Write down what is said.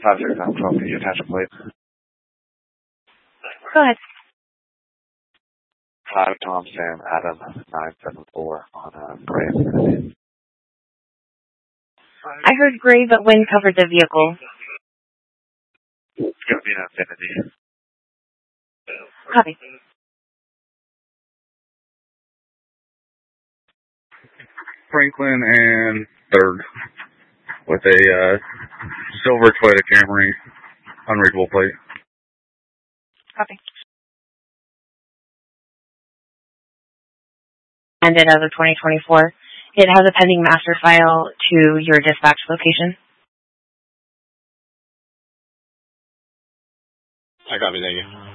56912, can you attach a plate? Go ahead. 5 Tom Sam Adam 974 on Gray. I heard Gray, but when covered the vehicle? It's going to be an Infinity. Copy. Franklin and 3rd with a silver Toyota Camry, unreadable plate. Copy. And it as of 2024. It has a pending master file to your dispatch location. I copy, thank you.